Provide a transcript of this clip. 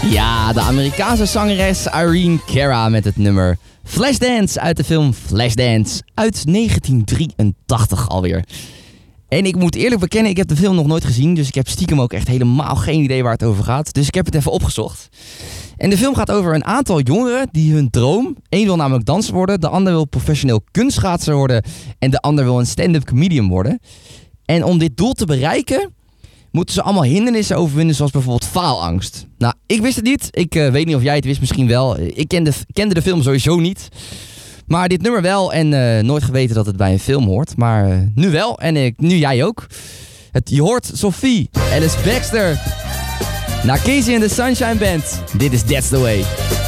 Ja, de Amerikaanse zangeres Irene Cara met het nummer Flashdance uit de film Flashdance uit 1983 alweer. En ik moet eerlijk bekennen, ik heb de film nog nooit gezien, dus ik heb stiekem ook echt helemaal geen idee waar het over gaat. Dus ik heb het even opgezocht. En de film gaat over een aantal jongeren die hun droom, één wil namelijk danser worden, de ander wil professioneel kunstschaatser worden en de ander wil een stand-up comedian worden. En om dit doel te bereiken, moeten ze allemaal hindernissen overwinnen, zoals bijvoorbeeld faalangst. Nou, ik wist het niet. Ik weet niet of jij het wist, misschien wel. Ik kende de film sowieso niet. Maar dit nummer wel en nooit geweten dat het bij een film hoort. Maar nu wel en nu jij ook. Je hoort Sophie, Alice Baxter, naar Casey and the Sunshine Band. Dit is That's the Way.